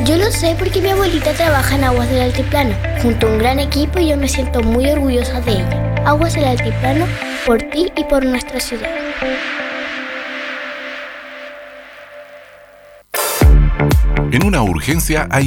Yo lo sé porque mi abuelita trabaja en Aguas del Altiplano, junto a un gran equipo, y yo me siento muy orgullosa de ella. Aguas del Altiplano, por ti y por nuestra ciudad. En una urgencia hay